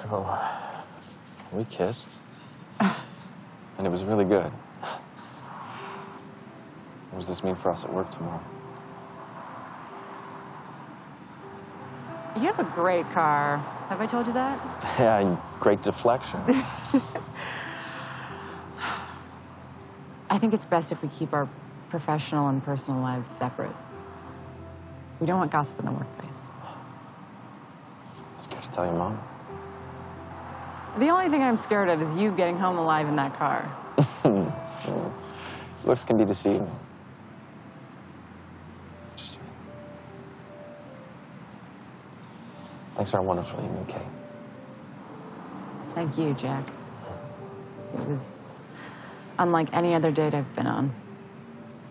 Oh, we kissed. And it was really good. What does this mean for us at work tomorrow? You have a great car. Have I told you that? Yeah, and great deflection. I think it's best if we keep our professional and personal lives separate. We don't want gossip in the workplace. Scared to tell your mom? The only thing I'm scared of is you getting home alive in that car. Looks can be deceiving. Just saying. Thanks for our wonderful evening, Kate. Thank you, Jack. It was unlike any other date I've been on.